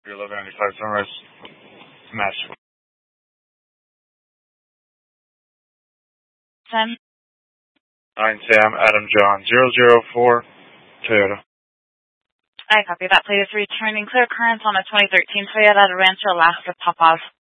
Your 1195 Sunrise match. Sam? 9 Sam, Adam John, 004, Toyota. I copy that. Please returning clear currents on a 2013 Toyota Rancho Alaska Popov.